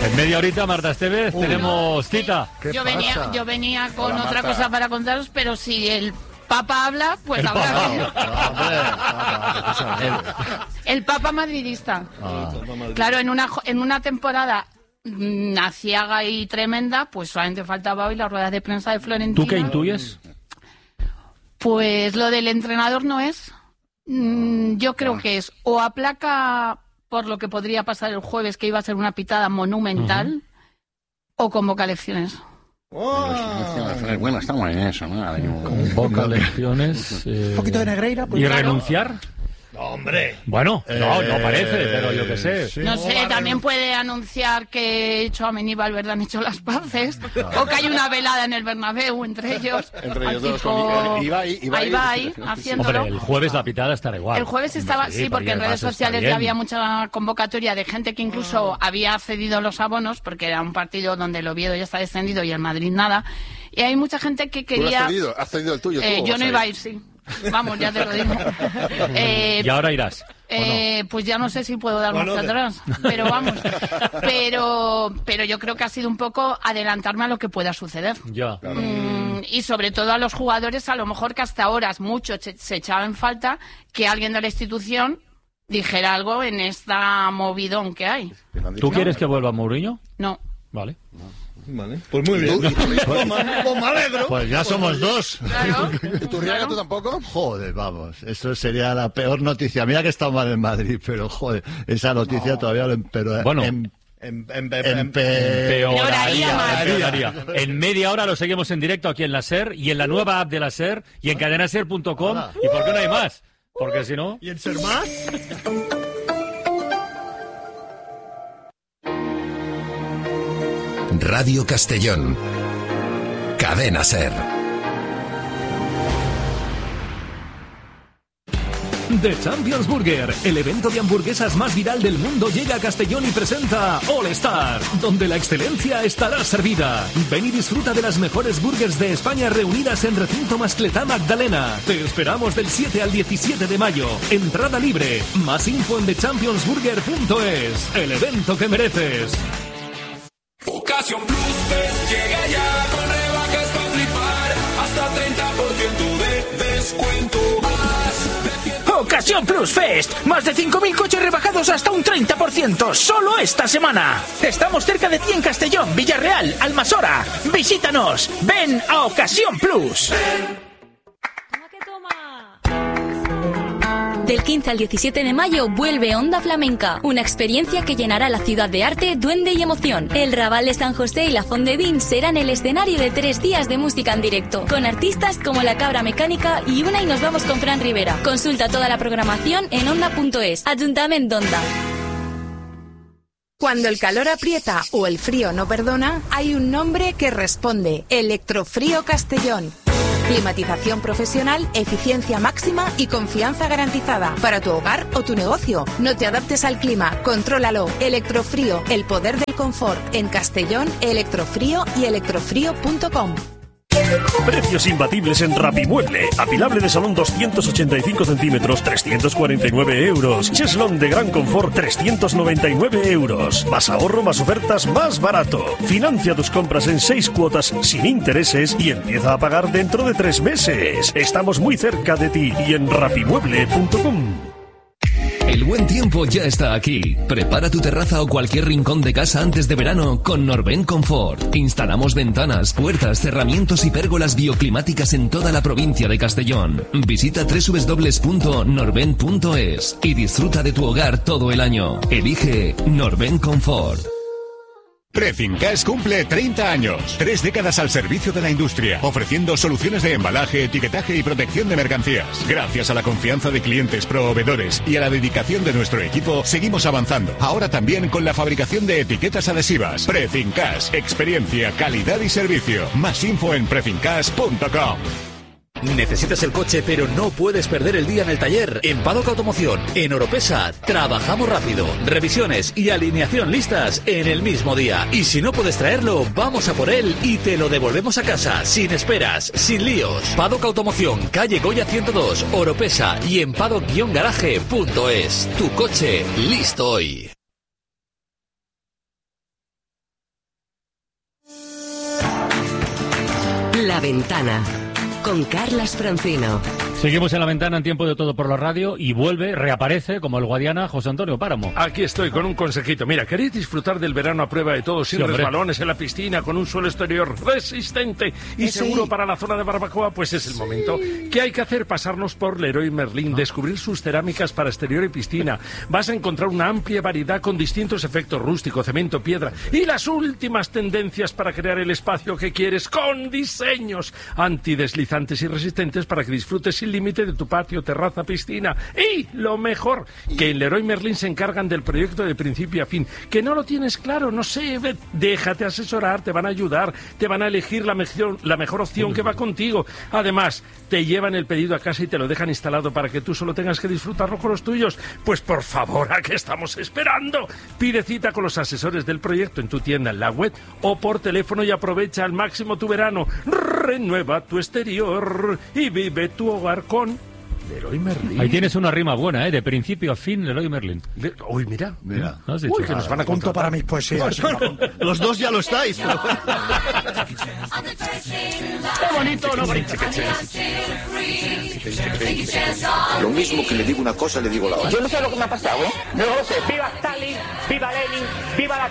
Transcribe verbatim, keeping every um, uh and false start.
En media horita, Marta Estevez, uh, tenemos cita. Yo venía, yo venía con Hola, otra Marta. cosa para contaros, pero si el Papa habla, pues habla. El, el Papa madridista. Ah. Claro, en una, en una temporada mmm, aciaga y tremenda, pues solamente faltaba hoy la rueda de prensa de Florentino. ¿Tú qué intuyes? Pues lo del entrenador no es. Mm, yo creo ah. que es o aplaca por lo que podría pasar el jueves, que iba a ser una pitada monumental, uh-huh. o convoca elecciones. Oh. Bueno, estamos en eso, ¿no? Convoca elecciones. Eh... Un poquito de Negreira. Pues ¿Y claro. renunciar? No, hombre. Bueno, eh, no, no parece, pero yo qué sé. Sí. No sé, también puede anunciar que Tchouaméni y Valverde han hecho las paces, o que hay una velada en el Bernabéu entre ellos. Entre ellos dos, tipo... con Ibai, Ibai, Ibai haciéndolo. Hombre, el jueves la pitada estará igual. El jueves estaba, sí, sí porque en redes sociales ya había mucha convocatoria de gente que incluso había cedido los abonos, porque era un partido donde el Oviedo ya está descendido y el Madrid nada. Y hay mucha gente que quería... ¿Tú has cedido? ¿Has cedido el tuyo? Eh, ¿Tú yo no iba a ir, sí. Vamos, ya te lo digo. Eh, ¿Y ahora irás? Eh, no? Pues ya no sé si puedo dar bueno, marcha atrás, pero vamos. Pero, pero yo creo que ha sido un poco adelantarme a lo que pueda suceder. Ya. Claro. Mm, y sobre todo a los jugadores, a lo mejor que hasta ahora mucho se, se echaba en falta que alguien de la institución dijera algo en esta movidón que hay. ¿Tú ¿No? quieres que vuelva Mourinho? No. Vale. Vale, pues muy bien. Pues me alegro. Pues ya somos dos. Claro. ¿Y tú, Riaga, tú tampoco? Joder, vamos, eso sería la peor noticia. Mira que está mal en Madrid, pero joder, esa noticia no. todavía lo empeoró. Bueno, em, em, em, em, empeoraría. empeoraría. En media hora lo seguimos en directo aquí en la SER y en la nueva app de la SER y en cadenaser punto com. ¿Y por qué no hay más? Porque si no... ¿Y en Ser Más? Radio Castellón. Cadena SER. The Champions Burger, el evento de hamburguesas más viral del mundo, llega a Castellón y presenta All Star, donde la excelencia estará servida. Ven y disfruta de las mejores burgers de España reunidas en Recinto Mascletá Magdalena. Te esperamos del siete al diecisiete de mayo. Entrada libre. Más info en the champions burger punto es. El evento que mereces. Ocasión Plus Fest llega ya con rebajas para flipar, hasta treinta por ciento de descuento. Ocasión Plus Fest, más de cinco mil coches rebajados hasta un treinta por ciento, solo esta semana. Estamos cerca de ti en Castellón, Villarreal, Almasora. Visítanos, ven a Ocasión Plus. Del quince al diecisiete de mayo vuelve Onda Flamenca, una experiencia que llenará la ciudad de arte, duende y emoción. El Raval de San José y la Fondedín serán el escenario de tres días de música en directo, con artistas como La Cabra Mecánica y Una y Nos Vamos con Fran Rivera. Consulta toda la programación en onda punto es. Ayuntamiento de Onda. Cuando el calor aprieta o el frío no perdona, hay un nombre que responde: Electrofrío Castellón. Climatización profesional, eficiencia máxima y confianza garantizada. Para tu hogar o tu negocio. No te adaptes al clima, contrólalo. Electrofrío, el poder del confort. En Castellón, Electrofrío y electrofrío punto com. Precios imbatibles en Rapimueble. Apilable de salón doscientos ochenta y cinco centímetros, trescientos cuarenta y nueve euros. Cheslón de gran confort, trescientos noventa y nueve euros. Más ahorro, más ofertas, más barato. Financia tus compras en seis cuotas sin intereses y empieza a pagar dentro de tres meses. Estamos muy cerca de ti y en rapimueble punto com. El buen tiempo ya está aquí. Prepara tu terraza o cualquier rincón de casa antes de verano con Norben Confort. Instalamos ventanas, puertas, cerramientos y pérgolas bioclimáticas en toda la provincia de Castellón. Visita doble u doble u doble u punto norben punto es y disfruta de tu hogar todo el año. Elige Norben Confort. Prefincas cumple treinta años, tres décadas al servicio de la industria, ofreciendo soluciones de embalaje, etiquetaje y protección de mercancías. Gracias a la confianza de clientes, proveedores y a la dedicación de nuestro equipo, seguimos avanzando. Ahora también con la fabricación de etiquetas adhesivas. Prefincas, experiencia, calidad y servicio. Más info en prefincas punto com. ¿Necesitas el coche pero no puedes perder el día en el taller? En Paddock Automoción, en Oropesa, trabajamos rápido. Revisiones y alineación listas en el mismo día. Y si no puedes traerlo, vamos a por él y te lo devolvemos a casa, sin esperas, sin líos. Paddock Automoción, calle Goya ciento dos, Oropesa y en paddock guion garaje punto es. Tu coche listo hoy. La Ventana, con Carlas Francino. Seguimos en La Ventana en Tiempo de Todo por la radio y vuelve, reaparece como el Guadiana José Antonio Páramo. Aquí estoy con un consejito. Mira, ¿queréis disfrutar del verano a prueba de todo, sin sí, resbalones en la piscina, con un suelo exterior resistente y ¿Es seguro ahí? Para la zona de barbacoa? Pues es el momento. ¿Qué hay que hacer? Pasarnos por Leroy Merlin, descubrir sus cerámicas para exterior y piscina. Vas a encontrar una amplia variedad con distintos efectos: rústico, cemento, piedra y las últimas tendencias para crear el espacio que quieres, con diseños antideslizantes y resistentes para que disfrutes sin límite de tu patio, terraza, piscina. Y lo mejor, que en Leroy Merlin se encargan del proyecto de principio a fin. Que no lo tienes claro, no sé, déjate asesorar, te van a ayudar, te van a elegir la mejor, la mejor opción que va contigo. Además, te llevan el pedido a casa y te lo dejan instalado para que tú solo tengas que disfrutarlo con los tuyos. Pues por favor, ¿a qué estamos esperando? Pide cita con los asesores del proyecto en tu tienda, en la web o por teléfono y aprovecha al máximo tu verano. Renueva tu exterior y vive tu hogar con Leroy Merlin. Ahí tienes una rima buena, ¿eh? De principio a fin, Leroy Merlin. De... Uy, mira, mira. ¿No has dicho? Uy, que nos van a contar para mis poesías. Los dos ya lo estáis. Qué bonito, ¿no? Lo mismo que le digo una cosa, le digo la otra. Yo no sé lo que me ha pasado, ¿eh? No lo sé. ¡Viva Stalin! ¡Viva Lenin! ¡Viva la